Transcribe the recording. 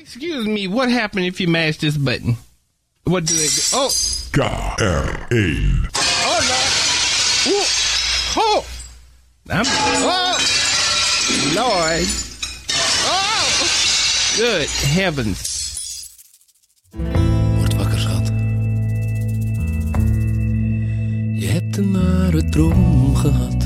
Excuse me, what happened if you mash this button? What do they do? Oh. KR1. Oh, Lord. Ooh. Oh. Oh. Lord. Oh. Good heavens. Word wakker, schat. Je hebt een nare droom gehad.